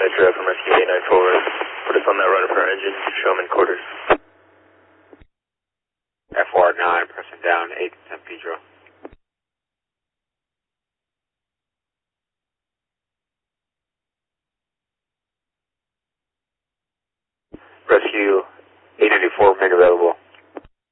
Metro from Rescue 894. Put us on that rudder for our engine. Show them in quarters. FR9, pressing down 8 San Pedro. Rescue 894, make available.